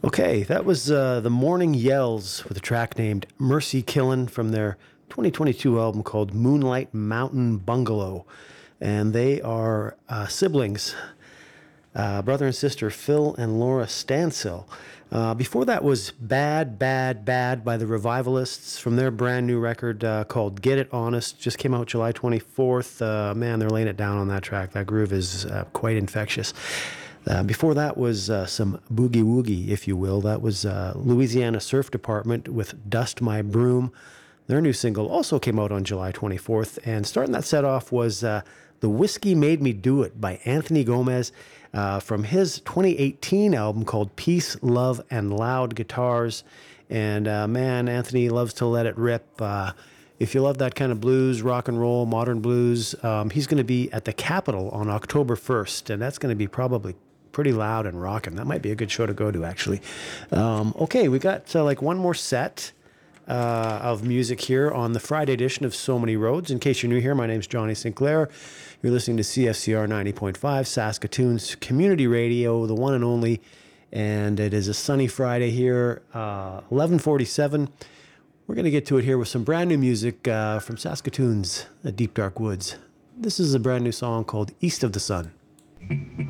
Okay, that was the Morning Yells with a track named Mercy Killin' from their 2022 album called Moonlight Mountain Bungalow. And they are siblings, brother and sister Phil and Laura Stansell. Before that was Bad, Bad, Bad by the Revivalists from their brand new record called Get It Honest. Just came out July 24th. Man, they're laying it down on that track. That groove is quite infectious. Before that was some boogie woogie, if you will. That was Louisiana Surf Department with Dust My Broom. Their new single also came out on July 24th. And starting that set off was The Whiskey Made Me Do It by Anthony Gomez from his 2018 album called Peace, Love, and Loud Guitars. And man, Anthony loves to let it rip. If you love that kind of blues, rock and roll, modern blues, he's going to be at the Capitol on October 1st. And that's going to be probably pretty loud and rocking. That might be a good show to go to, actually. Okay, we got like one more set of music here on the Friday edition of So Many Roads. In case you're new here, my name's Johnny Sinclair. You're listening to CFCR 90.5, Saskatoon's community radio, the one and only. And it is a sunny Friday here, 11:47. We're going to get to it here with some brand new music from Saskatoon's Deep Dark Woods. This is a brand new song called East of the Sun.